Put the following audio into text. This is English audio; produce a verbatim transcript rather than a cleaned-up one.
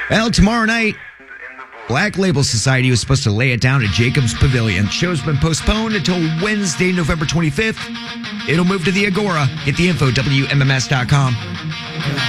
Well, tomorrow night, Black Label Society was supposed to lay it down at Jacobs Pavilion. Show's been postponed until Wednesday, November twenty-fifth. It'll move to the Agora. Get the info, W M M S dot com.